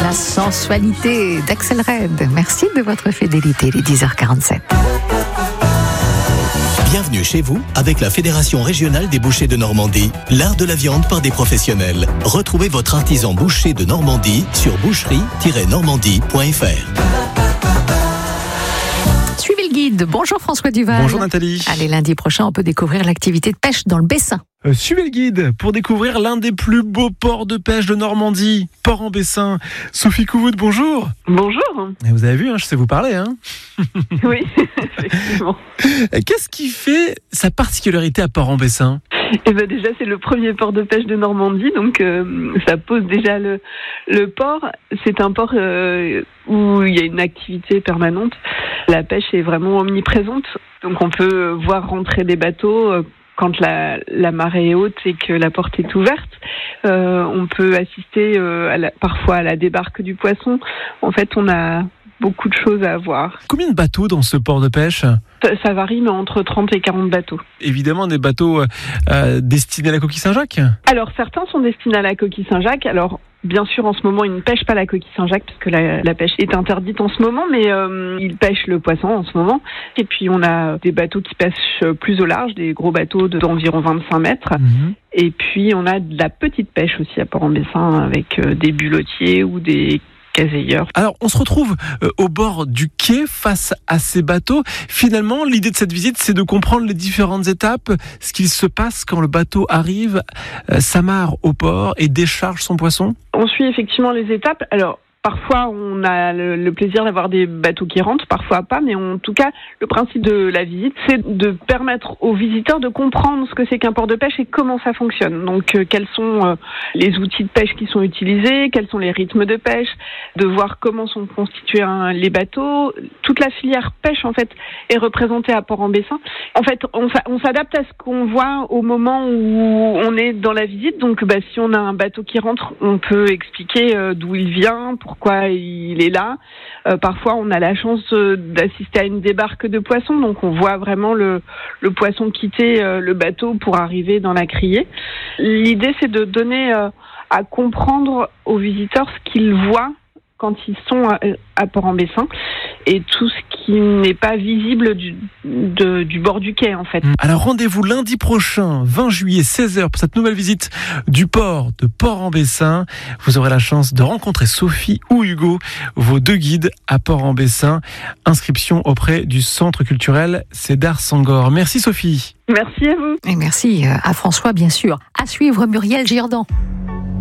La sensualité d'Axel Red. Merci de votre fidélité, les 10h47. Bienvenue chez vous avec la Fédération régionale des bouchers de Normandie, l'art de la viande par des professionnels. Retrouvez votre artisan boucher de Normandie sur boucherie-normandie.fr. Suivez le guide. Bonjour François Duval. Bonjour Nathalie. Allez, lundi prochain, on peut découvrir l'activité de pêche dans le Bessin. Suivez le guide pour découvrir l'un des plus beaux ports de pêche de Normandie, Port-en-Bessin. Sophie Couvoud, bonjour. Bonjour. Et vous avez vu, je sais vous parler. Oui, effectivement. Qu'est-ce qui fait sa particularité à Port-en-Bessin ? Déjà, c'est le premier port de pêche de Normandie, donc ça pose déjà le port. C'est un port où il y a une activité permanente. La pêche est vraiment omniprésente, donc on peut voir rentrer des bateaux quand la marée est haute et que la porte est ouverte. On peut assister parfois à la débarque du poisson. En fait, on a beaucoup de choses à voir. Combien de bateaux dans ce port de pêche ? Ça varie, mais entre 30 et 40 bateaux. Évidemment, des bateaux destinés à la coquille Saint-Jacques ? Alors, certains sont destinés à la coquille Saint-Jacques. Alors, bien sûr, en ce moment, ils ne pêchent pas la coquille Saint-Jacques, puisque la pêche est interdite en ce moment, mais ils pêchent le poisson en ce moment. Et puis, on a des bateaux qui pêchent plus au large, des gros bateaux d'environ 25 mètres. Et puis, on a de la petite pêche aussi à Port-en-Bessin, avec des bulottiers ou des caseilleurs. Alors, on se retrouve au bord du quai face à ces bateaux. Finalement, l'idée de cette visite, c'est de comprendre les différentes étapes, ce qu'il se passe quand le bateau arrive, s'amarre au port et décharge son poisson. On suit effectivement les étapes. Alors, parfois, on a le plaisir d'avoir des bateaux qui rentrent, parfois pas, mais en tout cas, le principe de la visite, c'est de permettre aux visiteurs de comprendre ce que c'est qu'un port de pêche et comment ça fonctionne. Donc, quels sont les outils de pêche qui sont utilisés, quels sont les rythmes de pêche, de voir comment sont constitués les bateaux. Toute la filière pêche, en fait, est représentée à Port-en-Bessin. En fait, on s'adapte à ce qu'on voit au moment où on est dans la visite. Donc, si on a un bateau qui rentre, on peut expliquer d'où il vient, pourquoi il est là. Parfois, on a la chance d'assister à une débarque de poissons, donc on voit vraiment le poisson quitter le bateau pour arriver dans la criée. L'idée, c'est de donner à comprendre aux visiteurs ce qu'ils voient quand ils sont à Port-en-Bessin et tout ce qui n'est pas visible du bord du quai, en fait. Alors, rendez-vous lundi prochain, 20 juillet, 16h, pour cette nouvelle visite du port de Port-en-Bessin. Vous aurez la chance de rencontrer Sophie ou Hugo, vos deux guides à Port-en-Bessin. Inscription auprès du Centre culturel Cédar Sangor. Merci Sophie. Merci à vous. Et merci à François, bien sûr. À suivre, Muriel Girdan.